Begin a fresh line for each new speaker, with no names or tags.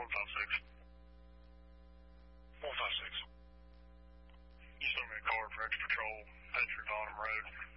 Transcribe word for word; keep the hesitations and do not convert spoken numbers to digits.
one five six.
one five six.
You sent me a card for extra patrol, Patrick Autumn Road.